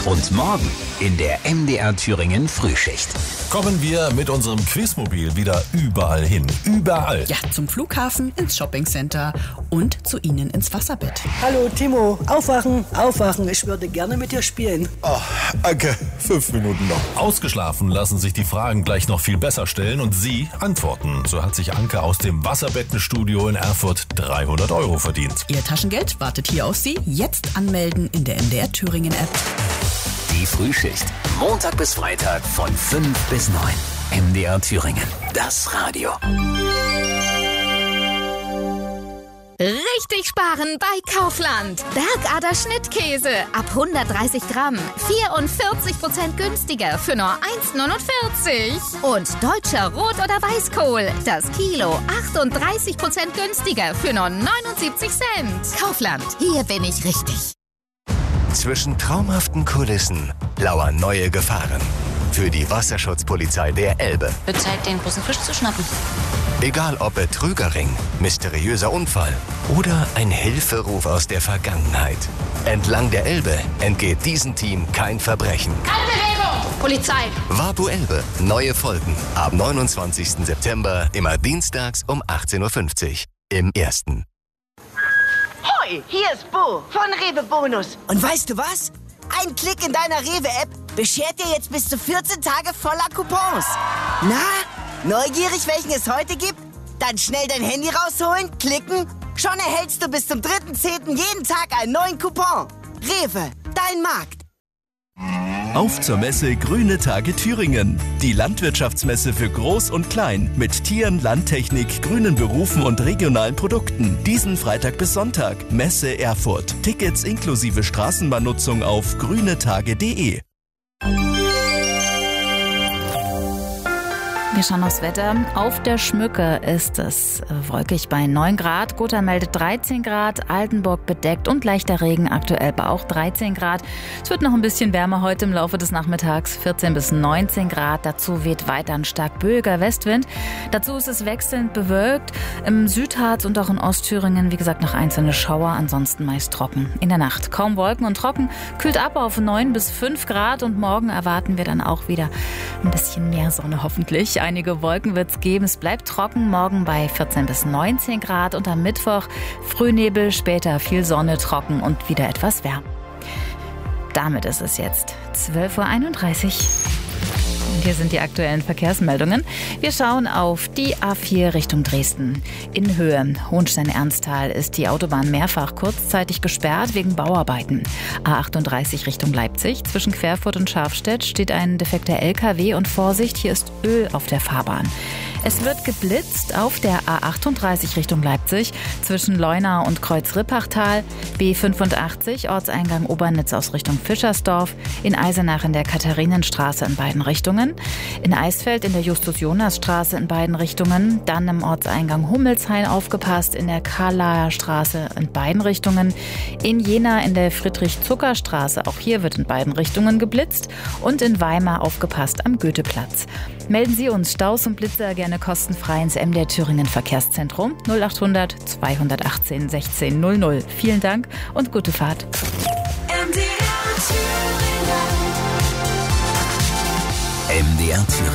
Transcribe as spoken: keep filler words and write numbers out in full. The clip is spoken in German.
Und morgen in der M D R Thüringen Frühschicht. Kommen wir mit unserem Quizmobil wieder überall hin. Überall. Ja, zum Flughafen, ins Shoppingcenter und zu Ihnen ins Wasserbett. Hallo Timo, aufwachen, aufwachen. Ich würde gerne mit dir spielen. Oh, Anke, fünf Minuten noch. Ausgeschlafen lassen sich die Fragen gleich noch viel besser stellen und Sie antworten. So hat sich Anke aus dem Wasserbettenstudio in Erfurt dreihundert Euro verdient. Ihr Taschengeld wartet hier auf Sie. Jetzt anmelden in der M D R Thüringen App. Die Frühschicht. Montag bis Freitag von fünf bis neun. M D R Thüringen. Das Radio. Richtig sparen bei Kaufland. Bergader Schnittkäse ab hundertdreißig Gramm. vierundvierzig Prozent günstiger für nur eins neunundvierzig. Und deutscher Rot- oder Weißkohl. Das Kilo achtunddreißig Prozent günstiger für nur neunundsiebzig Cent. Kaufland. Hier bin ich richtig. Zwischen traumhaften Kulissen lauern neue Gefahren. Für die Wasserschutzpolizei der Elbe. Wird Zeit, den großen Fisch zu schnappen. Egal ob Betrügerring, mysteriöser Unfall oder ein Hilferuf aus der Vergangenheit. Entlang der Elbe entgeht diesem Team kein Verbrechen. Keine Bewegung! Polizei! Vapo Elbe. Neue Folgen. Ab neunundzwanzigsten September, immer dienstags um achtzehn Uhr fünfzig. Im Ersten. Hoi, hier ist Bo von Rewe Bonus. Und weißt du was? Ein Klick in deiner Rewe-App beschert dir jetzt bis zu vierzehn Tage voller Coupons. Na, neugierig, welchen es heute gibt? Dann schnell dein Handy rausholen, klicken. Schon erhältst du bis zum dritten zehnten jeden Tag einen neuen Coupon. Rewe, dein Markt. Auf zur Messe Grüne Tage Thüringen. Die Landwirtschaftsmesse für Groß und Klein mit Tieren, Landtechnik, grünen Berufen und regionalen Produkten. Diesen Freitag bis Sonntag. Messe Erfurt. Tickets inklusive Straßenbahnnutzung auf grünetage punkt de. Wir schauen aufs Wetter. Auf der Schmücke ist es wolkig bei neun Grad. Gotha meldet dreizehn Grad. Altenburg bedeckt und leichter Regen. Aktuell bei auch dreizehn Grad. Es wird noch ein bisschen wärmer heute im Laufe des Nachmittags. vierzehn bis neunzehn Grad. Dazu weht weiter ein stark böiger Westwind. Dazu ist es wechselnd bewölkt. Im Südharz und auch in Ostthüringen, wie gesagt, noch einzelne Schauer. Ansonsten meist trocken. In der Nacht kaum Wolken und trocken. Kühlt ab auf neun bis fünf Grad. Und morgen erwarten wir dann auch wieder ein bisschen mehr Sonne hoffentlich. Einige Wolken wird es geben. Es bleibt trocken, morgen bei vierzehn bis neunzehn Grad und am Mittwoch Frühnebel, später viel Sonne, trocken und wieder etwas wärmer. Damit ist es jetzt zwölf Uhr einunddreißig. Und hier sind die aktuellen Verkehrsmeldungen. Wir schauen auf die A vier Richtung Dresden. In Höhe Hohenstein-Ernsthal ist die Autobahn mehrfach kurzzeitig gesperrt wegen Bauarbeiten. A achtunddreißig Richtung Leipzig. Zwischen Querfurt und Scharfstedt steht ein defekter L K W und Vorsicht, hier ist Öl auf der Fahrbahn. Es wird geblitzt auf der A achtunddreißig Richtung Leipzig zwischen Leuna und Kreuz-Rippachtal, B fünfundachtzig Ortseingang Obernitz aus Richtung Fischersdorf, in Eisenach in der Katharinenstraße in beiden Richtungen, in Eisfeld in der Justus-Jonas-Straße in beiden Richtungen, dann im Ortseingang Hummelshain aufgepasst in der Karlaer Straße in beiden Richtungen, in Jena in der Friedrich-Zucker-Straße, auch hier wird in beiden Richtungen geblitzt und in Weimar aufgepasst am Goetheplatz. Melden Sie uns Staus und Blitzer gerne kostenfrei ins M D R Thüringen Verkehrszentrum null achthundert zweihundertachtzehn sechzehn null null. Vielen Dank und gute Fahrt. M D R Thüringen. M D R Thüringen.